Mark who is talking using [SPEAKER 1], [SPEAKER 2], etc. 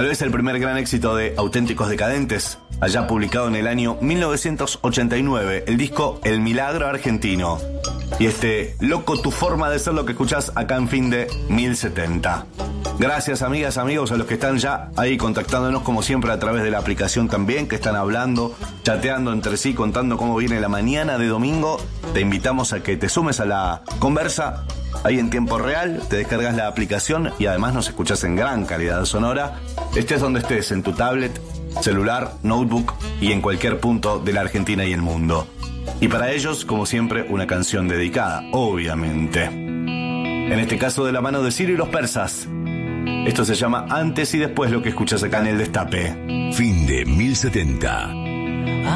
[SPEAKER 1] Tal vez el primer gran éxito de Auténticos Decadentes, allá publicado en el año 1989, el disco El Milagro Argentino. Y Loco tu forma de ser, lo que escuchás acá en Fin de 1070. Gracias, amigas, amigos, a los que están ya ahí contactándonos como siempre a través de la aplicación también, que están hablando, chateando entre sí, contando cómo viene la mañana de domingo. Te invitamos a que te sumes a la conversa ahí en tiempo real, te descargas la aplicación y además nos escuchás en gran calidad sonora. Estés donde estés, en tu tablet, celular, notebook y en cualquier punto de la Argentina y el mundo. Y para ellos, como siempre, una canción dedicada, obviamente. En este caso de la mano de Ciro y los Persas. Esto se llama Antes y Después, lo que escuchas acá en El Destape.
[SPEAKER 2] Fin de 1070.